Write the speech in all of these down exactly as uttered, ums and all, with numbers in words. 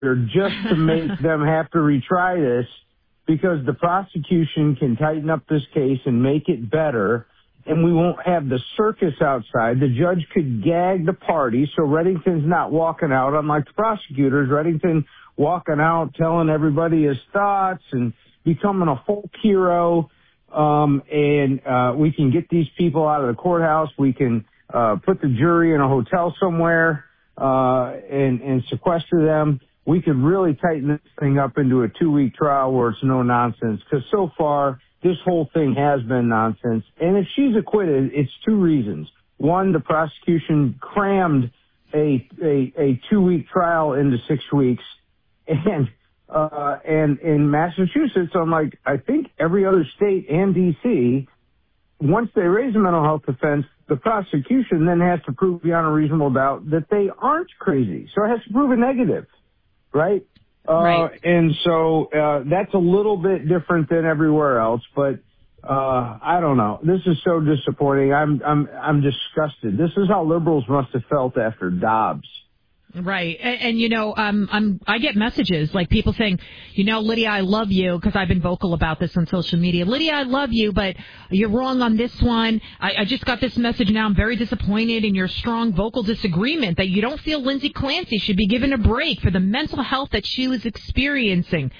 just to make them have to retry this, because the prosecution can tighten up this case and make it better, and we won't have the circus outside. The judge could gag the party so Reddington's not walking out, unlike the prosecutors. Reddington walking out, telling everybody his thoughts and becoming a folk hero, um, and uh, we can get these people out of the courthouse. We can uh, put the jury in a hotel somewhere uh, and, and sequester them. We could really tighten this thing up into a two-week trial where it's no nonsense, because so far this whole thing has been nonsense. And if she's acquitted, it's two reasons. One, the prosecution crammed a a, a two-week trial into six weeks, and uh, and in Massachusetts, unlike I think every other state and D C, once they raise a mental health defense, the prosecution then has to prove beyond a reasonable doubt that they aren't crazy. So it has to prove a negative. Right? Uh, right. And so uh, that's a little bit different than everywhere else, but uh, I don't know. This is so disappointing. I'm I'm I'm disgusted. This is how liberals must have felt after Dobbs. Right. And, and you know, um, I'm, I get messages like people saying, you know, Lydia, I love you, because I've been vocal about this on social media. Lydia, I love you, but you're wrong on this one. I, I just got this message now. I'm very disappointed in your strong vocal disagreement that you don't feel Lindsay Clancy should be given a break for the mental health that she was experiencing.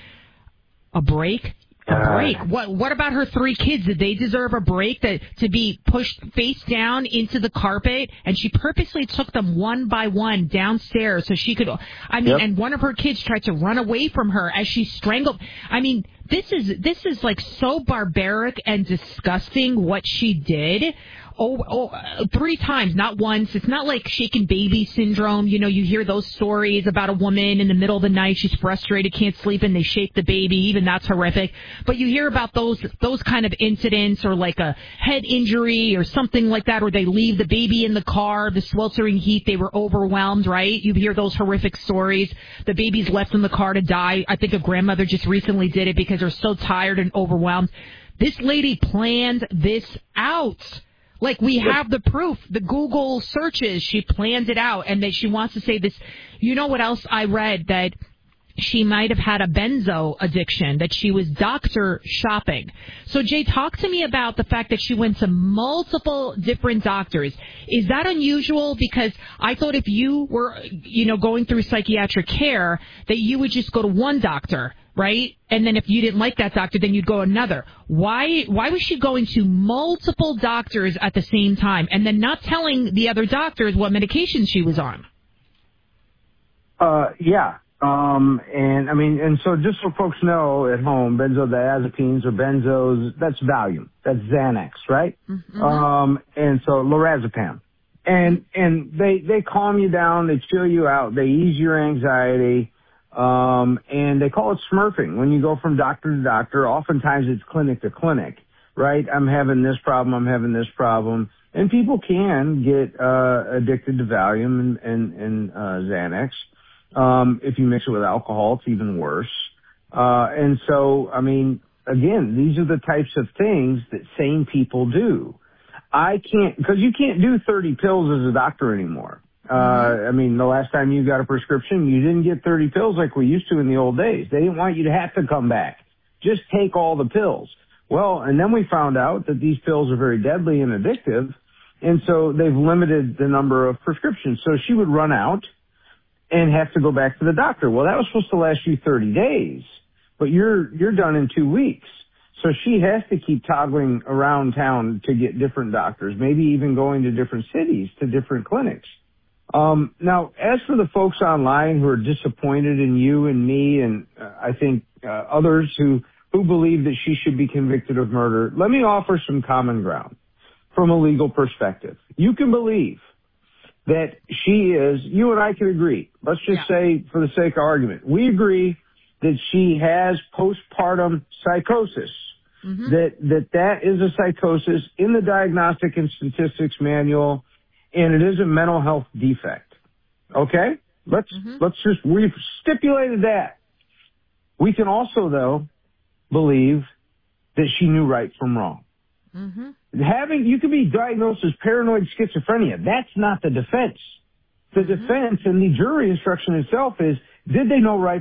A break? A break. What What about her three kids? Did they deserve a break that to be pushed face down into the carpet? And she purposely took them one by one downstairs so she could. I mean, yep. And one of her kids tried to run away from her as she strangled. I mean, this is this is like so barbaric and disgusting what she did. Oh, oh, uh, three times, not once. It's not like shaken baby syndrome. You know, you hear those stories about a woman in the middle of the night, she's frustrated, can't sleep, and they shake the baby. Even that's horrific. But you hear about those those kind of incidents, or like a head injury or something like that, or they leave the baby in the car, the sweltering heat, they were overwhelmed, right? You hear those horrific stories. The baby's left in the car to die. I think a grandmother just recently did it because they're so tired and overwhelmed. This lady planned this out. Like, we have the proof, the Google searches, she planned it out, and that she wants to say this. You know what else I read? That she might have had a benzo addiction, that she was doctor shopping. So, Jay, talk to me about the fact that she went to multiple different doctors. Is that unusual? Because I thought if you were, you know, going through psychiatric care, that you would just go to one doctor, right? And then if you didn't like that doctor, then you'd go another. Why why was she going to multiple doctors at the same time and then not telling the other doctors what medication she was on? Uh, yeah. Um, and I mean, and so just so folks know at home, benzodiazepines or benzos, that's Valium. That's Xanax, right? Mm-hmm. Um, and so lorazepam. And, and they, they calm you down, they chill you out, they ease your anxiety. Um, and they call it smurfing. When you go from doctor to doctor, oftentimes it's clinic to clinic, right? I'm having this problem, I'm having this problem. And people can get, uh, addicted to Valium and, and, and, uh, Xanax. Um, if you mix it with alcohol, it's even worse. Uh, and so, I mean, again, these are the types of things that sane people do. I can't, because you can't do thirty pills as a doctor anymore. Uh, I mean, the last time you got a prescription, you didn't get thirty pills like we used to in the old days. They didn't want you to have to come back. Just take all the pills. Well, and then we found out that these pills are very deadly and addictive, and so they've limited the number of prescriptions. So she would run out and have to go back to the doctor. Well, that was supposed to last you thirty days, but you're you're done in two weeks. So she has to keep toggling around town to get different doctors, maybe even going to different cities, to different clinics. Um, now, as for the folks online who are disappointed in you and me and uh, I think uh, others who, who believe that she should be convicted of murder, let me offer some common ground from a legal perspective. You can believe that she is, you and I can agree. Let's just yeah. say, for the sake of argument, we agree that she has postpartum psychosis. Mm-hmm. That, that that is a psychosis in the Diagnostic and Statistics Manual, and it is a mental health defect. Okay? Let's, mm-hmm. let's just, we've stipulated that. We can also, though, believe that she knew right from wrong. Mm-hmm. Having, you could be diagnosed as paranoid schizophrenia. That's not the defense. The mm-hmm. defense and the jury instruction itself is Did they know right